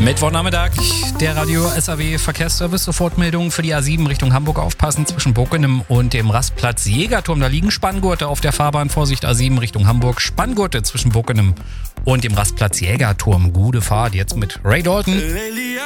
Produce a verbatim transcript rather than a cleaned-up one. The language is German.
Mittwochnachmittag, der Radio S A W Verkehrsservice, Sofortmeldung für die A sieben Richtung Hamburg aufpassen zwischen Bockenem und dem Rastplatz Jägerturm. Da liegen Spanngurte auf der Fahrbahn. Vorsicht, A sieben Richtung Hamburg. Spanngurte zwischen Bockenem und dem Rastplatz Jägerturm. Gute Fahrt jetzt mit Ray Dalton.